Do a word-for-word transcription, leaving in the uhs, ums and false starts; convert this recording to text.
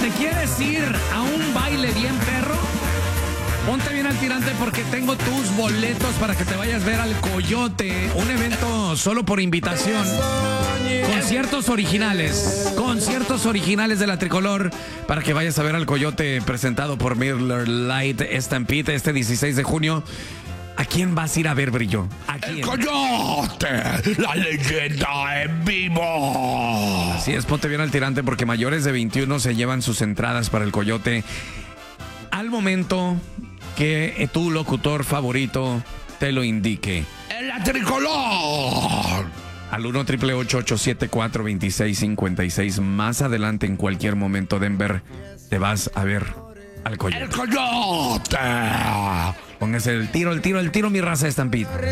quieres ir a un baile bien perro? Ponte bien al tirante porque tengo tus boletos para que te vayas a ver al Coyote. Un evento solo por invitación. Conciertos originales. Conciertos originales de la Tricolor para que vayas a ver al Coyote presentado por Miller Lite Stampede este dieciséis de junio. ¿A quién vas a ir a ver, Brillo? ¿A quién? ¡El Coyote! ¡La leyenda en vivo! Así es, ponte bien al tirante porque mayores de veintiuno se llevan sus entradas para el Coyote al momento que tu locutor favorito te lo indique. ¡En la Tricolor! Al uno, ocho ocho ocho, siete cuatro, dos seis cinco seis. Más adelante, en cualquier momento, Denver, te vas a ver al Coyote. ¡El Coyote! Póngase el tiro, el tiro, el tiro, mi raza Stampede.